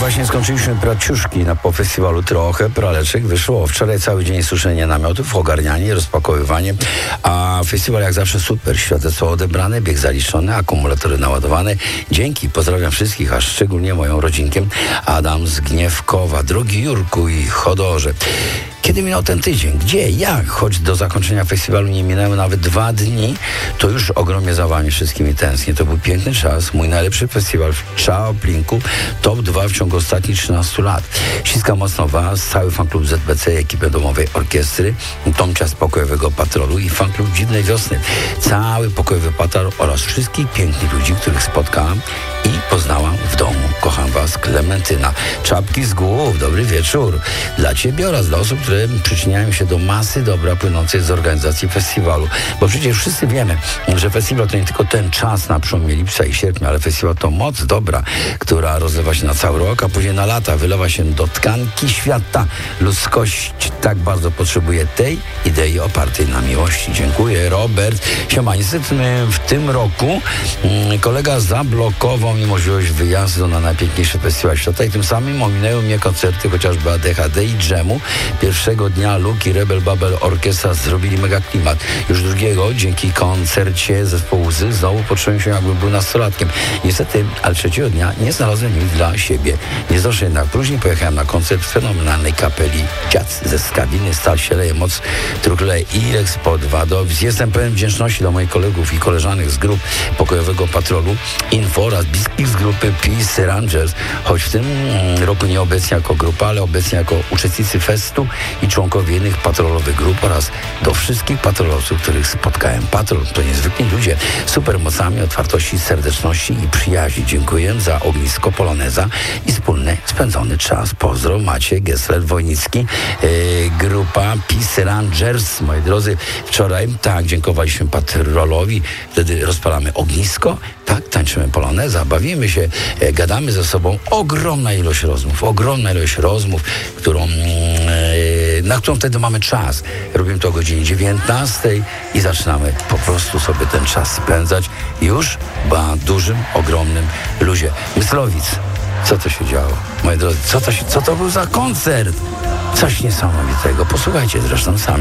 Właśnie skończyliśmy praciuszki po festiwalu. Trochę praleczek wyszło. Wczoraj cały dzień suszenie namiotów, ogarnianie, rozpakowywanie. A festiwal jak zawsze super. Świadectwo odebrane, bieg zaliczony, akumulatory naładowane. Dzięki. Pozdrawiam wszystkich, a szczególnie moją rodzinkę. Adam z Gniewkowa. Drogi Jurku i Chodorze. Kiedy minął ten tydzień? Gdzie? Jak? Choć do zakończenia festiwalu nie minęły nawet 2 dni, to już ogromnie za wami wszystkimi tęsknię. To był piękny czas. Mój najlepszy festiwal w Czaoplinku. Top 2 w ciągu ostatnich 13 lat. Ściskam mocno was, cały fanklub ZBC, ekipę domowej orkiestry, Tomcia z Pokojowego Patrolu i fanklub Dziwnej Wiosny. Cały Pokojowy Patrol oraz wszystkich pięknych ludzi, których spotkałam i poznałam w domu. Kocham was, Klementyna. Czapki z głów, dobry wieczór. Dla ciebie oraz dla osób, które przyczyniają się do masy dobra płynącej z organizacji festiwalu. Bo przecież wszyscy wiemy, że festiwal to nie tylko ten czas na przełomie lipca i sierpnia, ale festiwal to moc dobra, która rozlewa się na cały rok, a później na lata wylewa się do tkanki świata. Ludzkość tak bardzo potrzebuje tej idei opartej na miłości. Dziękuję, Robert. Siema, niestety w tym roku kolega zablokował mi możliwość wyjazdu na najpiękniejszy festiwal świata i tym samym ominęły mnie koncerty chociażby ADHD i Dżemu. Pierwszego dnia Luki, Rebel Babel Orkiestra zrobili mega klimat. Już drugiego, dzięki koncercie zespołu Łzy, znowu poczułem się, jakbym był nastolatkiem. Niestety, ale trzeciego dnia nie znalazłem nic dla siebie. Nie zdążyłem jednak. Później pojechałem na koncert fenomenalnej kapeli Dziac ze Skawiny. Stal się leje, moc truchleje i Export Wadowic. Jestem pełen wdzięczności dla moich kolegów i koleżanek z grup Pokojowego Patrolu, Info oraz bliskich z grupy Peace Rangers. Choć w tym roku nie obecnie jako grupa, ale obecnie jako uczestnicy festu i członkowie innych patrolowych grup oraz do wszystkich patrolowców, których spotkałem. Patrol to niezwykli ludzie, supermocami otwartości, serdeczności i przyjaźni. Dziękuję za ognisko Poloneza i wspólny spędzony czas. Pozdro, Maciej Gessler-Wojnicki, grupa Peace Rangers. Moi drodzy, wczoraj tak dziękowaliśmy patrolowi, wtedy rozpalamy ognisko, tak tańczymy poloneza, bawimy się, gadamy ze sobą. Ogromna ilość rozmów, na którą wtedy mamy czas. Robimy to o godzinie 19 i zaczynamy po prostu sobie ten czas spędzać już na dużym, ogromnym luzie. Myslowic, co to się działo? Moi drodzy, co to był za koncert? Coś niesamowitego. Posłuchajcie zresztą sami.